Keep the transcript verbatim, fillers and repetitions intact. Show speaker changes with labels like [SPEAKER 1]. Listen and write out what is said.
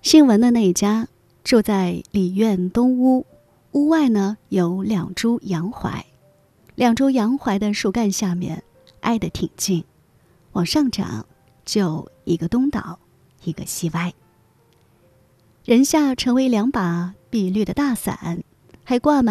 [SPEAKER 1] 姓文的那一家住在里院东屋，屋外呢有两株杨槐，两株杨槐的树干下面挨得挺近，往上长就一个东倒，一个西歪。人下成为两把碧绿的大伞，还挂满